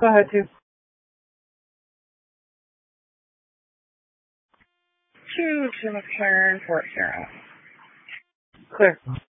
Go ahead, too. To McLaren, Fort Sarah. Clear.